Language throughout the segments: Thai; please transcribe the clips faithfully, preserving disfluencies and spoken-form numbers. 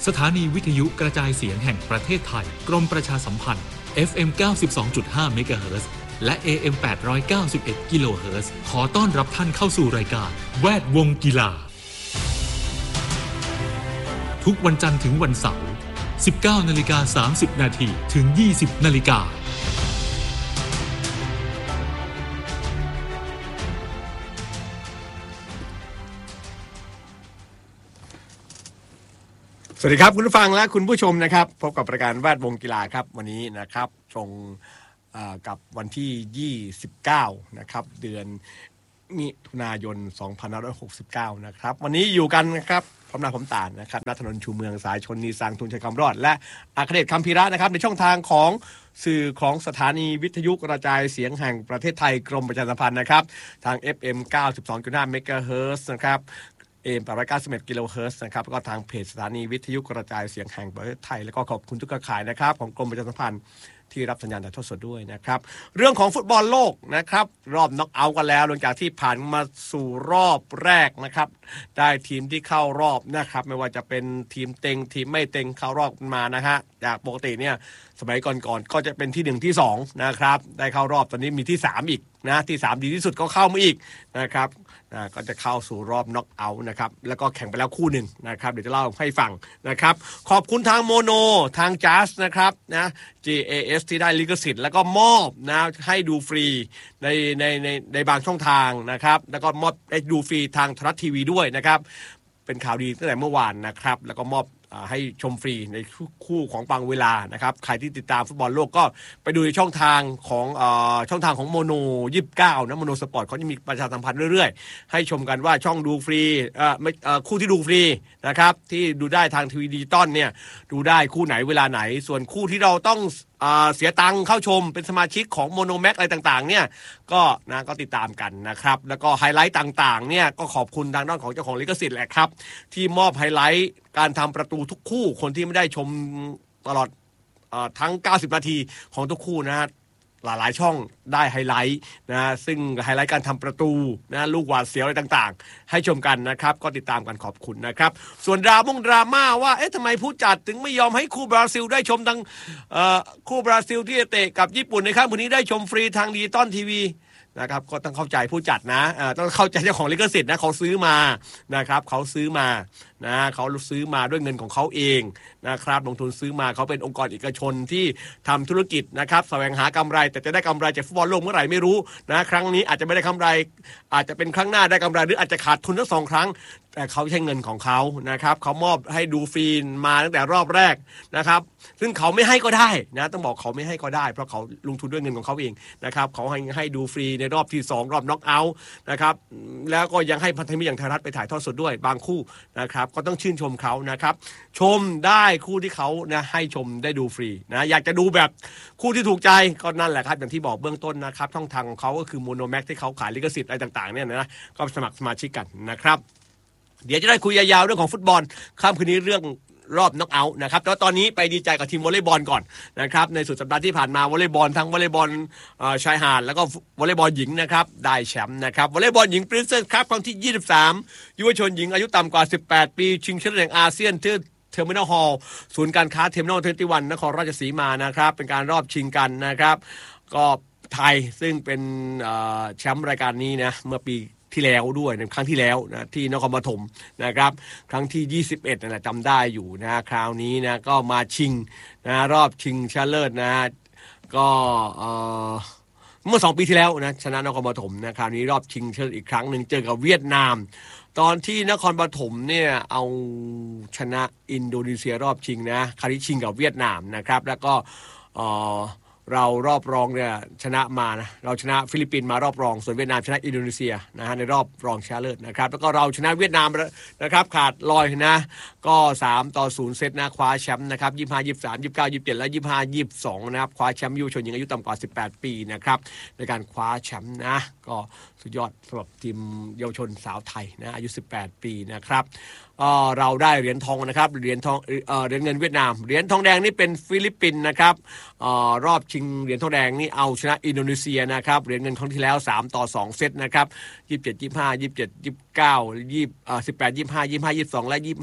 สถานีวิทยุกระจายเสียงแห่งประเทศไทยกรมประชาสัมพันธ์ เอฟ เอ็ม เก้าสิบสองจุดห้า เมกะเฮิรตซ์และ เอ เอ็ม แปดร้อยเก้าสิบเอ็ด กิโลเฮิรตซ์ขอต้อนรับท่านเข้าสู่รายการแวดวงกีฬาทุกวันจันทร์ถึงวันเสาร์ สิบเก้านาฬิกาสามสิบนาทีถึง ยี่สิบนาฬิกาสวัสดีครับคุณผู้ฟังและคุณผู้ชมนะครับพบกับรายการแวดวงกีฬาครับวันนี้นะครับตรงกับวันที่ยี่สิบเก้านะครับเดือนมิถุนายนสองพันห้าร้อยหกสิบเก้านะครับวันนี้อยู่กันนะครับพร้อมหน้าพร้อมตานะครับณถนนชูเมืองสายชลนีสังทุนชัยคำรอดและอาคเดชคำพีระนะครับในช่องทางของสื่อของสถานีวิทยุกระจายเสียงแห่งประเทศไทยกรมประชาสัมพันธ์นะครับทาง เอฟ เอ็ม เก้าสิบสองจุดห้า เมกะเฮิรตซ์นะครับเอ เอ็ม แปดร้อยเก้าสิบเอ็ด กิโลเฮิรตซ์นะครับแล้วก็ทางเพจสถานีวิทยุกระจายเสียงแห่งประเทศไทยแล้วก็ขอบคุณทุกเครือข่ายนะครับของกรมประชาสัมพันธ์ที่รับสัญญาณถ่ายทอดสดด้วยนะครับเรื่องของฟุตบอลโลกนะครับรอบน็อกเอาท์กันแล้วหลังจากที่ผ่านมาสู่รอบแรกนะครับได้ทีมที่เข้ารอบนะครับไม่ว่าจะเป็นทีมเต็งทีมไม่เต็งเข้ารอบมานะฮะจากปกติเนี่ยสมัยก่อนๆ ก, ก็จะเป็นที่หนึ่งที่สองนะครับได้เข้ารอบตอนนี้มีที่สามอีกนะที่สามดีที่สุดก็เข้ามาอีกนะครับนะก็จะเข้าสู่รอบน็อกเอาท์นะครับแล้วก็แข่งไปแล้วคู่หนึ่งนะครับเดี๋ยวจะเล่าให้ฟังนะครับขอบคุณทางโมโนทางจัสนะครับนะ จี เอ เอส ที่ได้ลิขสิทธิ์แล้วก็มอบนะให้ดูฟรีในในในในบางช่องทางนะครับแล้วก็มอบให้ดูฟรีทางโทรทัศน์ทีวีด้วยนะครับเป็นข่าวดีตั้งแต่เมื่อวานนะครับแล้วก็มอบให้ชมฟรีในคู่ของบางเวลานะครับใครที่ติดตามฟุตบอลโลกก็ไปดูในช่องทางของเอ่อช่องทางของโมโนยี่สิบเก้านะโมโนสปอร์ตเขาจะมีประชาสัมพันธ์เรื่อยๆให้ชมกันว่าช่องดูฟรีเอ่อไม่เอ่อคู่ที่ดูฟรีนะครับที่ดูได้ทางทีวีดิจิตอลเนี่ยดูได้คู่ไหนเวลาไหนส่วนคู่ที่เราต้องเสียตังค์เข้าชมเป็นสมาชิกของโมโนแม็กอะไรต่างๆเนี่ยก็นะก็ติดตามกันนะครับแล้วก็ไฮไลท์ต่างๆเนี่ยก็ขอบคุณทางด้านของเจ้าของลิขสิทธิ์แหละครับที่มอบไฮไลท์การทำประตูทุกคู่คนที่ไม่ได้ชมตลอดเอ่อทั้งเก้าสิบนาทีของทุกคู่นะหลายๆช่องได้ไฮไลท์นะซึ่งไฮไลท์การทำประตูนะลูกหวาดเสียวอะไรต่างๆให้ชมกันนะครับก็ติดตามกันขอบคุณนะครับส่วนดราม่งดราม่าว่าเอ๊ะทำไมผู้จัดถึงไม่ยอมให้คู่บราซิลได้ชมทางเอ่อคู่บราซิลที่จะเตะกับญี่ปุ่นในค่ำคืนนี้ได้ชมฟรีทางดิจิตอลทีวีนะครับก็ต้องเข้าใจผู้จัดนะต้องเข้าใจเจ้าของลิขสิทธิ์นะเขาซื้อมานะครับเขาซื้อมานะเขาซื้อมาด้วยเงินของเขาเองนะครับลงทุนซื้อมาเขาเป็นองค์กรเอกชนที่ทำธุรกิจนะครับแสวงหากำไรแต่จะได้กำไรจากฟุตบอลโลกเมื่อไหร่ไม่รู้นะครั้งนี้อาจจะไม่ได้กำไรอาจจะเป็นครั้งหน้าได้กำไรหรืออาจจะขาดทุนทั้งสองครั้งแต่เขาใช้เงินของเขานะครับเขามอบให้ดูฟรีมาตั้งแต่รอบแรกนะครับซึ่งเขาไม่ให้ก็ได้นะต้องบอกเขาไม่ให้ก็ได้เพราะเขาลงทุนด้วยเงินของเขาเองนะครับเขาให้ให้ดูฟรีในรอบที่สองรอบน็อกเอาท์นะครับแล้วก็ยังให้พันธมิตรอย่างไทยรัฐไปถ่ายทอดสดด้วยบางคู่นะครับก็ต้องชื่นชมเขานะครับชมได้คู่ที่เขานะให้ชมได้ดูฟรีนะอยากจะดูแบบคู่ที่ถูกใจก็นั่นแหละครับอย่างที่บอกเบื้องต้นนะครับช่องทางของเขาก็คือโมโนแม็กที่เขาขายลิขสิทธิ์อะไรต่างๆเนี่ยนะก็สมัครสมาชิกกันนะครับเดี๋ยวจะได้คุยยาวๆเรื่องของฟุตบอลค่ำคืนนี้เรื่องรอบน็อกเอาท์นะครับแต่ว่าตอนนี้ไปดีใจกับทีมวอลเลย์บอลก่อนนะครับในสุดสัปดาห์ที่ผ่านมาวอลเลย์บอลทั้งวอลเลย์บอลชายหาดแล้วก็วอลเลย์บอลหญิงนะครับได้แชมป์นะครับวอลเลย์บอลหญิงปรินเซสครับครั้งที่ยี่สิบสามเยาวชนหญิงอายุต่ำกว่าสิบแปดปีชิงแชมป์แห่งอาเซียนที่เทอร์มินอลฮอลล์ศูนย์การค้าเทอร์มินอลยี่สิบเอ็ดนครราชสีมานะครับเป็นการรอบชิงกันนะครับก็ไทยซึ่งเป็นแชมป์รายการนี้นะเมื่อปีที่แล้วด้วยในครั้งที่แล้วนะที่นครปฐมนะครับครั้งที่ยี่สิบเอ็ดนั่นแหละจำได้อยู่นะคราวนี้นะก็มาชิงนะรอบชิงชนะเลิศนะก็เอ่อเมื่อสองปีที่แล้วนะชนะนครปฐมนะคราวนี้รอบชิงชนะเลิศอีกครั้งนึงเจอกับเวียดนามตอนที่นครปฐมเนี่ยเอาชนะอินโดนีเซียรอบชิงนะคราวนี้ชิงกับเวียดนามนะครับแล้วก็เอ่อเรารอบรองเนี่ยชนะมานะเราชนะฟิลิปปินส์มารอบรองส่วนเวียดนามชนะอินโดนีเซียนะฮะในรอบรองชนะเลิศนะครับแล้วก็เราชนะเวียดนามนะครับขาดลอยนะก็สามต่อศูนย์เซตนะคว้าแชมป์นะครับยี่สิบห้า ยี่สิบสาม ยี่สิบเก้า ยี่สิบเจ็ดและยี่สิบห้า ยี่สิบสองนะครับคว้าแชมป์เยาวชนหญิงอายุต่ำกว่าสิบแปดปีนะครับในการคว้าแชมป์นะก็สุดยอดสำหรับทีมเยาวชนสาวไทยนะอายุสิบแปดปีนะครับเอ่อเราได้เหรียญทองนะครับเหรียญทองเอ่อเหรียญเงินเวียดนามเหรียญทองแดงนี่เป็นฟิลิปปินส์นะครับเอ่อรอบชิงเหรียญทองแดงนี่เอาชนะอินโดนีเซียนะครับเหรียญเงินครั้งที่แล้วสามต่อสองเซตนะครับยี่สิบเจ็ด ยี่สิบห้า ยี่สิบเจ็ด ยี่สิบเก้า ยี่สิบเอ่อสิบแปด ยี่สิบห้า ยี่สิบห้า ยี่สิบสองและยี่สิบห้า สิบ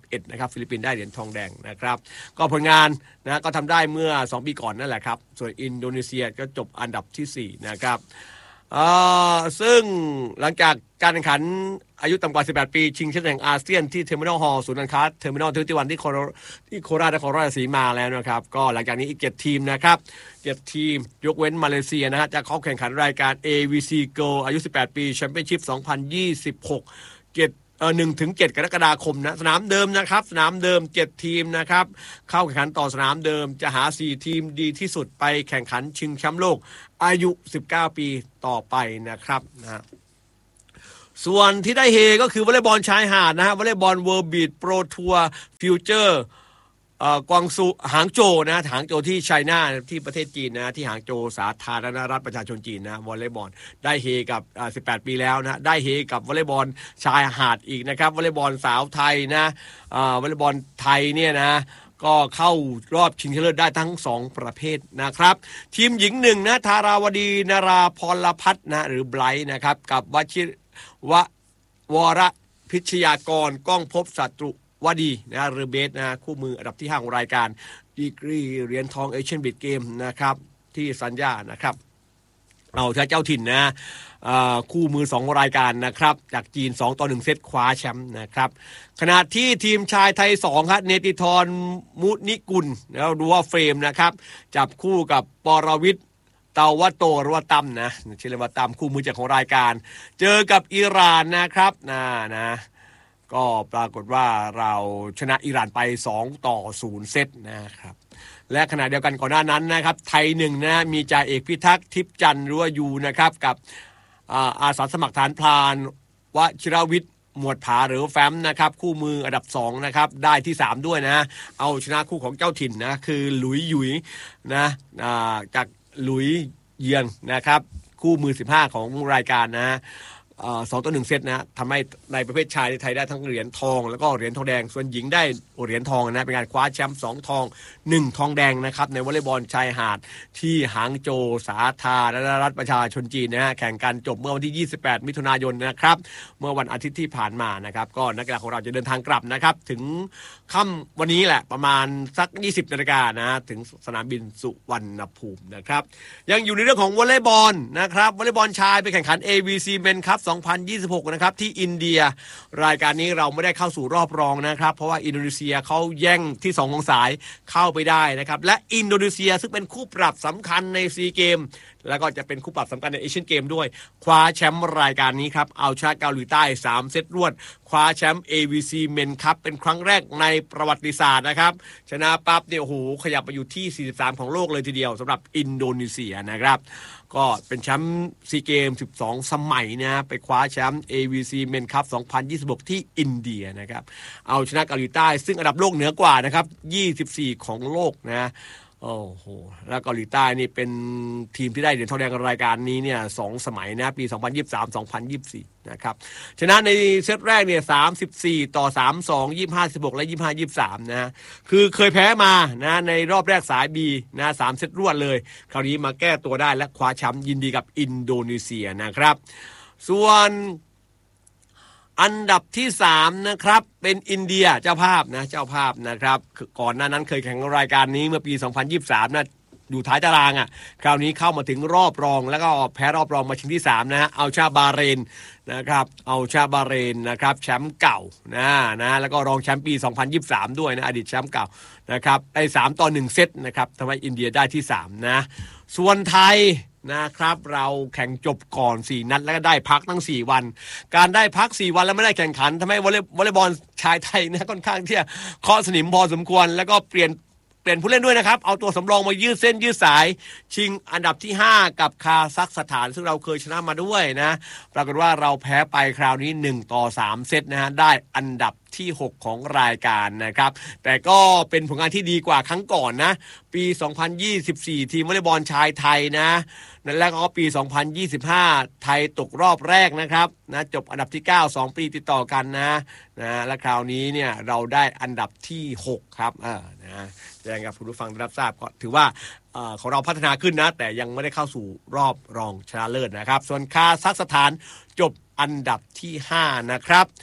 เอ็ดนะครับฟิลิปปินส์ได้เหรียญทองแดงนะครับก็ผลงานนะก็ทำได้เมื่อสองปีก่อนนั่นแหละครับส่วนอินโดนีเซียก็จบอันดับที่สี่นะครับซึ่งหลังจากการแข่งขันอายุต่ำกว่าสิบแปดปีชิงแชมป์แห่งอาเซียนที่เทอร์มินอลฮอลล์ศูนย์การค้าเทอร์มินอลทเวนตี้วันที่โคราชที่โคราชนครราชสีมาแล้วนะครับก็หลังจากนี้อีกเจ็ดทีมนะครับเจ็ดทีมยกเว้นมาเลเซียนะฮะจะเข้าแข่งขันรายการ เอ วี ซี Girl อายุสิบแปดปีแชมเปี้ยนชิพสองพันยี่สิบหกเจ็ดเอ่อหนึ่งถึงเจ็ดกรกฎาคมนะสนามเดิมนะครับสนามเดิมเจ็ดทีมนะครับเข้าแข่งขันต่อสนามเดิมจะหาสี่ทีมดีที่สุดไปแข่งขันชิงแชมป์โลกอายุสิบเก้าปีต่อไปนะครับนะส่วนที่ได้เฮก็คือวอลเลย์บอลชายหาดนะฮะวอลเลย์บอลเวิลด์บีชโปรทัวร์ฟิวเจอร์เอ่อกวางซูหางโจวนะหางโจวที่ไชน่าที่ประเทศจีนนะที่หางโจวสาธารณรัฐประชาชนจีนนะวอลเลย์บอลได้เฮกับอ่าสิบแปดปีแล้วนะได้เฮกับวอลเลย์บอลชายหาดอีกนะครับวอลเลย์บอลสาวไทยนะอ่าวอลเลย์บอลไทยเนี่ยนะก็เข้ารอบชิงชนะเลิศได้ทั้งสองประเภทนะครับทีมหญิงหนึ่งนะธาราวดีนาราพรพัฒน์นะหรือไบรท์นะครับกับวชิวะวรพิชยากรก้องภพศัตรุวดีนะหรือเบสนะคู่มืออันดับที่ห้าของรายการดีกรีเหรียญทองเอเชียนบีดเกมนะครับที่สัญญานะครับเอาใช้เจ้าถิ่นนะคู่มือสองรายการนะครับจากจีนสองต่อหนึ่งเซตคว้าแชมป์นะครับขณะที่ทีมชายไทยสองครับเนติธรมุนิกุลแล้วดูว่าเฟรมนะครับจับคู่กับปรวิทย์เตาวะโตหรือว่าตั้มนะชื่อเรียกว่าตั้มคู่มือจากของรายการเจอกับอิหร่านนะครับนะนะก็ปรากฏว่าเราชนะอิหร่านไปสองต่อศูนย์เซตนะครับและขณะเดียวกันก่อนหน้านั้นนะครับไทยหนึ่งนะมีจ่าเอกพิทักษ์ทิพย์จันทร์หรือว่ายูนะครับกับอาอาสาสมัครฐานพรานวชิรวิทย์หมวดผาหรือแฟมนะครับคู่มืออันดับสองนะครับได้ที่สามด้วยนะเอาชนะคู่ของเจ้าถิ่นนะคือหลุยหยุยนะจากหลุยเยียงนะครับคู่มือสิบห้าของรายการนะสองต่อหนึ่งเซตนะทำให้ในประเภทชายไทยได้ทั้งเหรียญทองแล้วก็เหรียญทองแดงส่วนหญิงได้เหรียญทองนะเป็นการคว้าแชมป์สองทองหนึ่งทองแดงนะครับในวอลเลย์บอลชายหาดที่หางโจวสาธารณรัฐประชาชนจีนนะฮะแข่งกันจบเมื่อวันที่ยี่สิบแปดมิถุนายนนะครับเมื่อวันอาทิตย์ที่ผ่านมานะครับก็นักกีฬาของเราจะเดินทางกลับนะครับถึงค่ำวันนี้แหละประมาณสักยี่สิบนาฬิกานะถึงสนามบินสุวรรณภูมินะครับยังอยู่ในเรื่องของวอลเลย์บอลนะครับวอลเลย์บอลชายไปแข่งขัน เอ วี ซี Men Cup สองพันยี่สิบหกนะครับที่อินเดียรายการนี้เราไม่ได้เข้าสู่รอบรองนะครับเพราะว่าอินโดนีเซียเขาแย่งที่สองของสายเข้าไปได้นะครับและอินโดนีเซียซึ่งเป็นคู่ปรับสำคัญในซีเกมแล้วก็จะเป็นคู่ปรับสำคัญในเอเชียนเกมด้วยคว้าแชมป์รายการนี้ครับเอาชนะเกาหลีใต้สามเซตรวดคว้าแชมป์ เอ วี ซี Men Cup เป็นครั้งแรกในประวัติศาสตร์นะครับชนะปั๊บเนี่ยโอ้โหขยับไปอยู่ที่สี่สิบสามของโลกเลยทีเดียวสำหรับอินโดนีเซียนะครับก็เป็นแชมป์ซีเกมสิบสองสมัยนะไปคว้าแชมป์ เอ วี ซี Men Cup สองพันยี่สิบหกที่อินเดียนะครับเอาชนะเกาหลีใต้ซึ่งอันดับโลกเหนือกว่านะครับยี่สิบสี่ของโลกนะโอ้โหแล้วเกาหลีใต้นี่เป็นทีมที่ได้เหรียญทองแดงรายการนี้เนี่ยสองสมัยนะปีสองพันยี่สิบสาม สองพันยี่สิบสี่นะครับชนะในเซตแรกเนี่ยสามสิบสี่ต่อสามสิบสอง ยี่สิบห้า สิบหกและยี่สิบห้า ยี่สิบสามนะคือเคยแพ้มานะในรอบแรกสาย B นะสามเซตรวดเลยคราวนี้มาแก้ตัวได้และคว้าแชมป์ยินดีกับอินโดนีเซียนะครับส่วนอันดับที่สามนะครับเป็นอินเดียเจ้าภาพนะเจ้าภาพนะครับก่อนหน้านั้นเคยแข่งรายการนี้เมื่อปีสองพันยี่สิบสามนะอยู่ท้ายตารางอ่ะคราวนี้เข้ามาถึงรอบรองแล้วก็แพ้รอบรองมาชิงที่สามนะฮะเอาชาบาเรนนะครับเอาชาบาเรนนะครับแชมป์เก่านะนะแล้วก็รองแชมป์ปีสองพันยี่สิบสามด้วยนะอดีตแชมป์เก่านะครับไอ้สามต่อหนึ่งเซตนะครับทำให้อินเดียได้ที่สามนะส่วนไทยนะครับเราแข่งจบก่อนสี่นัดแล้วก็ได้พักตั้งสี่วันการได้พักสี่วันแล้วไม่ได้แข่งขันทำให้วอลเลย์วอลเลย์บอลชายไทยนะค่อนข้างที่จะเคาะสนิมพอสมควรแล้วก็เปลี่ยนเปลี่ยนผู้เล่นด้วยนะครับเอาตัวสำรองมายืดเส้นยืดสายชิงอันดับที่ห้ากับคาซัคสถานซึ่งเราเคยชนะมาด้วยนะปรากฏว่าเราแพ้ไปคราวนี้หนึ่งต่อสามเซตนะฮะได้อันดับที่หกของรายการนะครับแต่ก็เป็นผลงานที่ดีกว่าครั้งก่อนนะปีสองพันยี่สิบสี่ทีมวอลเลย์บอลชายไทยนะนั่นแล้วก็ปีสองพันยี่สิบห้าไทยตกรอบแรกนะครับนะจบอันดับที่เก้า สองปีติดต่อกันนะนะและคราวนี้เนี่ยเราได้อันดับที่หกครับเออนะแจ้งกับผู้ฟังได้รับทราบก็ถือว่าเอ่อของเราพัฒนาขึ้นนะแต่ยังไม่ได้เข้าสู่รอบรองชนะเลิศนะครับส่วนคาซัคสถานจบอันดับที่ห้านะครับ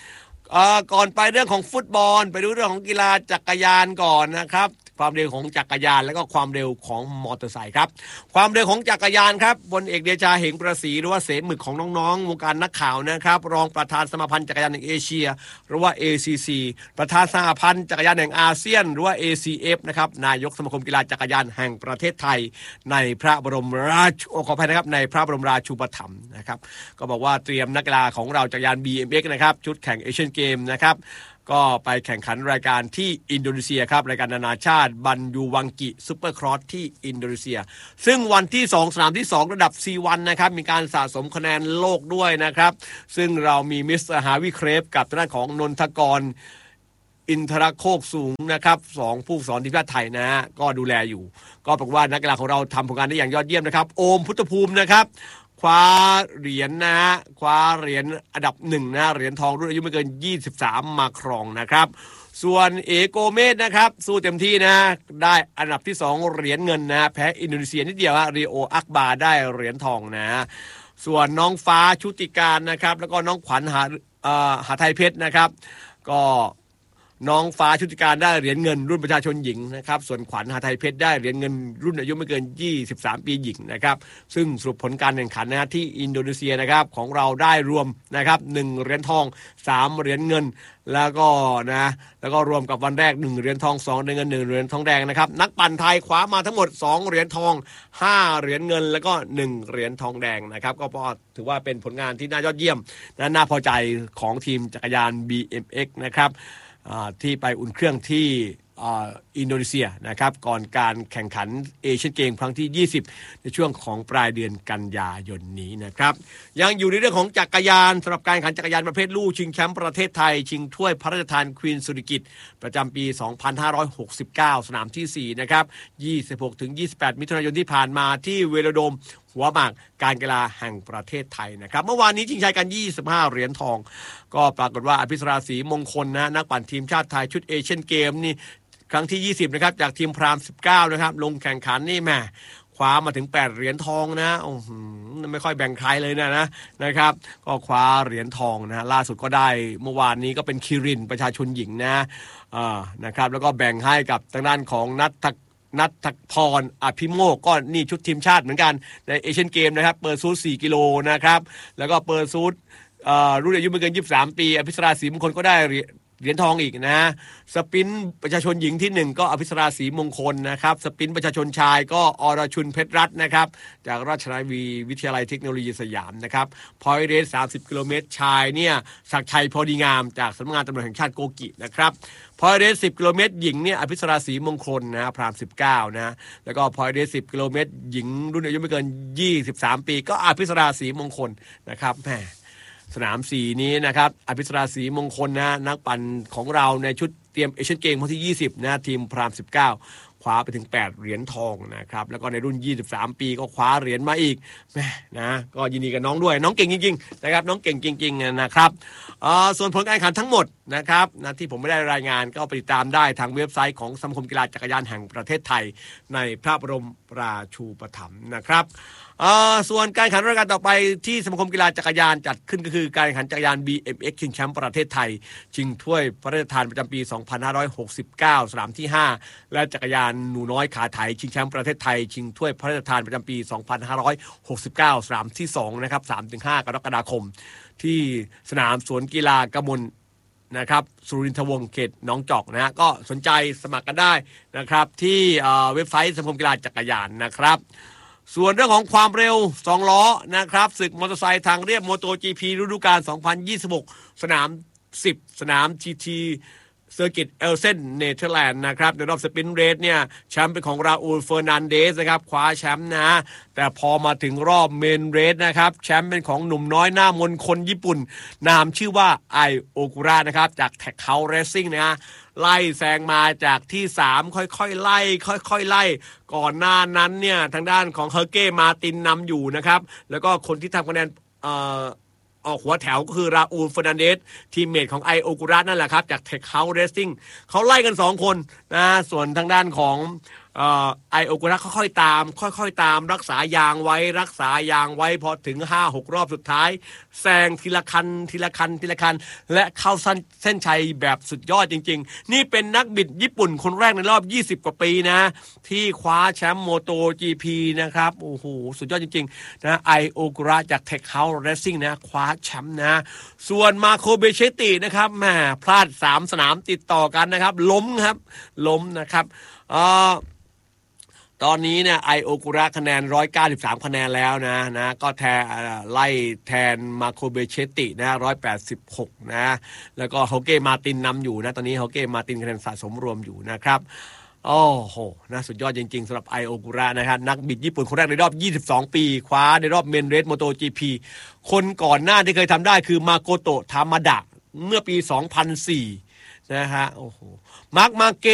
ก่อนไปเรื่องของฟุตบอลไปดูเรื่องของกีฬาจักรยานก่อนนะครับความเร็วของจักรยานและก็ความเร็วของมอเตอร์ไซค์ครับความเร็วของจักรยานครับพลเอกเดชาเหงประศรีหรือว่าเสหมึกของน้องๆวงการนักข่าวนะครับรองประธานสมาพันธ์จักรยานแห่งเอเชียหรือว่า เอ ซี ซี ประธานสหพันธ์จักรยานแห่งอาเซียนหรือว่า เอ ซี เอฟ นะครับนายกสมาคมกีฬาจักรยานแห่งประเทศไทยในพระบรมราชูขออภัยนะครับในพระบรมราชูปถัมภ์นะครับก็บอกว่าเตรียมนักกีฬาของเราจักรยาน บี เอ็ม เอ็กซ์ นะครับชุดแข่งเอเชียนเกมนะครับก็ไปแข่งขันรายการที่อินโดนีเซียครับรายการนานาชาติบันยูวังกิซุปเปอร์ครอสที่อินโดนีเซียซึ่งวันที่สองสนามที่สองระดับ ซี วัน นะครับมีการสะสมคะแนนโลกด้วยนะครับซึ่งเรามีมิสเตอร์ฮาวิเครฟกับทางด้านของนนทกรอินทรโคกสูงนะครับสองผู้สอนทีมชาติไทยนะก็ดูแลอยู่ก็บอกว่านักกีฬาของเราทำผลงานได้อย่างยอดเยี่ยมนะครับโอมพุทธภูมินะครับคว้าเหรียญ นะฮะคว้าเหรียญอันดับหนึ่งนะเหรียญทองรุ่นอายุไม่เกินยี่สิบสามมาครองนะครับส่วนเอโกเมสนะครับสู้เต็มที่นะได้อันดับที่สองเหรียญเงินนะแพ้อินโดนีเซียนิดเดียวฮะริโออักบาได้เหรียญทองนะส่วนน้องฟ้าชุติการนะครับแล้วก็น้องขวัญหาเอ่อหาไทยเพชรนะครับก็น้องฟ้าชุติการได้เหรียญเงินรุ่นประชาชนหญิงนะครับส่วนขวัญหาไทยเพชรได้เหรียญเงินรุ่นอายุไม่เกินยี่สิบสามปีหญิงนะครับซึ่งสรุปผลการแข่งขันนะที่อินโดนีเซียนะครับของเราได้รวมนะครับหนึ่งเหรียญทองสามเหรียญเงินแล้วก็นะแล้วก็รวมกับวันแรกหนึ่งเหรียญทองสองเหรียญเงินหนึ่งเหรียญทองแดงนะครับนักปั่นไทยคว้ามาทั้งหมดสองเหรียญทองห้าเหรียญเงินแล้วก็หนึ่งเหรียญทองแดงนะครับก็ถือว่าเป็นผลงานที่น่ายอดเยี่ยมและน่าพอใจของทีมจักรยาน บี เอ็ม เอ็กซ์ นะครับที่ไปอุ่นเครื่องที่อินโดนีเซียนะครับก่อนการแข่งขันเอเชียนเกมครั้งที่ยี่สิบในช่วงของปลายเดือนกันยายนนี้นะครับยังอยู่ในเรื่องของจักรยานสำหรับการแข่งขันจักรยานประเภทลู่ชิงแชมป์ประเทศไทยชิงถ้วยพระราชทานควีนสุริกิติ์ประจำปีสองพันห้าร้อยหกสิบเก้าสนามที่สี่นะครับยี่สิบหกถึงยี่สิบแปดมิถุนายนที่ผ่านมาที่เวโลโดมหัวหมากการกีฬาแห่งประเทศไทยนะครับเมื่อวานนี้ชิงชัยกันยี่สิบห้าเหรียญทองก็ปรากฏว่าอภิสราศรีมงคลนะนักปั่นทีมชาติไทยชุดเอเชียนเกมนี่ครั้งที่ยี่สิบนะครับจากทีมพรามสิบเก้านะครับลงแข่งขันนี่แหมคว้ามาถึงแปดเหรียญทองนะโอ้โหไม่ค่อยแบ่งใครเลยนะนะนะครับก็คว้าเหรียญทองนะล่าสุดก็ได้เมื่อวานนี้ก็เป็นคิรินประชาชนหญิงนะอ่านะครับแล้วก็แบ่งให้กับทางด้านของนัทนัทพรอภิโมกก็นี่ชุดทีมชาติเหมือนกันในเอเชียนเกมนะครับเปิดซูทสี่กิโลนะครับแล้วก็เปิดซูทอ่ารุ่นอายุไม่เกินยี่สิบสามปีอภิสราศรีมงคลก็ได้เหรียญทองอีกนะสปินประชาชนหญิงที่หนึ่งก็อภิสราศรีมงคลนะครับสปินประชาชนชายก็อรชุนเพชรรัตน์นะครับจากราชนาวีวิทยาลัยเทคโนโลยีสยามนะครับพอยเรสสามสิบกิโลเมตรชายเนี่ยศักดิ์ชัยพอดีงามจากสำนักงานตำรวจแห่งชาติโกกินะครับพอยเรสสิบกิโลเมตรหญิงเนี่ยอภิสราศรีมงคลนะพรามสิบเก้านะแล้วก็พอยเรสสิบกิโลเมตรหญิงรุ่นอายุไม่เกินยี่สิบสามปีก็อภิสราศรีมงคลนะครับแหมสนามสี่นี้นะครับอภิสราศรีมงคลนะนักปั่นของเราในชุดเตรียมเอเชียนเกมครั้งที่ยี่สิบนะทีมพรามสิบเก้าคว้าไปถึงแปดเหรียญทองนะครับแล้วก็ในรุ่นยี่สิบสามปีก็คว้าเหรียญมาอีกแม่นะก็ยินดีกับน้องด้วยน้องเก่งจริงๆนะครับน้องเก่งจริงๆนะครับส่วนผลการแข่งขันทั้งหมดนะครับนะที่ผมไม่ได้รายงานก็ไปติดตามได้ทางเว็บไซต์ของสมาคมกีฬาจักรยานแห่งประเทศไทยในพระบรมราชูปถัมภ์นะครับส่วนการแข่งขันรายการต่อไปที่สมาคมกีฬาจักรยานจัดขึ้นก็คือการแข่งขันจักรยาน บี เอ็ม เอ็กซ์ ชิงแชมป์ประเทศไทยชิงถ้วยพระราชทานประจำปีสองพันห้าร้อยหกสิบเก้าสนามที่ห้าและจักรยานหนูน้อยขาไถชิงแชมป์ประเทศไทยชิงถ้วยพระราชทานประจำปีสองพันห้าร้อยหกสิบเก้าสนามที่สองนะครับ สามถึงห้า กรกฎาคมที่สนามสวนกีฬากมลนะครับสุรินทวงศ์เขตหนองจอกนะก็สนใจสมัครกันได้นะครับที่เว็บไซต์สมาคมกีฬาจักรยานนะครับส่วนเรื่องของความเร็วสองล้อนะครับศึกมอเตอร์ไซค์ทางเรียบ MotoGP ฤดูกาลสองพันยี่สิบหกสนามสิบสนาม จี ที เซอร์กิตเอลเซนเนเธอร์แลนด์นะครับในรอบสปรินต์เรสเนี่ยแชมป์เป็นของราอูลเฟอร์นันเดสนะครับคว้าแชมป์นะแต่พอมาถึงรอบเมนเรสนะครับแชมป์เป็นของหนุ่มน้อยหน้ามนต์คนญี่ปุ่นนามชื่อว่าไอโอกุระนะครับจากแท็กเฮาส์เรซซิ่งนะฮะไล่แซงมาจากที่สามค่อยๆไล่ค่อยๆไล่ก่อนหน้านั้นเนี่ยทางด้านของเฮอร์เก้มาตินนำอยู่นะครับแล้วก็คนที่ทำคะแนนเอ่อออกหัวแถวก็คือราอูลเฟอร์นันเดสทีมเมทของไอโอกุระนั่นแหละครับจากเทคเฮาส์เรซซิ่งเขาไล่กันสองคนนะส่วนทางด้านของไอโอกุระค่อยๆตามค่อยๆตามรักษายางไว้รักษายางไว้พอถึง ห้าหก รอบสุดท้ายแซงทีละคันทีละคันทีละคันและเข้าเส้นชัยแบบสุดยอดจริงๆนี่เป็นนักบิดญี่ปุ่นคนแรกในรอบยี่สิบกว่าปีนะที่คว้าแชมป์โมโต จี พี นะครับโอ้โหสุดยอดจริงๆนะไอโอกุระจาก Tech House Racing นะคว้าแชมป์นะส่วนมาโคเบเชตินะครับแหมพลาดสามสนามติดต่อกันนะครับล้มครับล้มนะครับอ่าตอนนี้เนี่ยไอโอกุระคะแนนหนึ่งร้อยเก้าสิบสามคะแนนแล้วนะนะก็แทนไล่แทนมาโคเบเชตินะหนึ่งร้อยแปดสิบหกนะแล้วก็โฮเก้มาตินนำอยู่นะตอนนี้โฮเก้มาตินคะแนนสะสมรวมอยู่นะครับโอ้โหนะสุดยอดจริงๆสำหรับไอโอกุระนะครับนักบิดญี่ปุ่นคนแรกในรอบยี่สิบสองปีคว้าในรอบเมนเรสโมโต จี พี คนก่อนหน้าที่เคยทำได้คือมาโกโตะทามาดะเมื่อปีสองพันสี่นะฮะโอ้โหมาร์คมาเก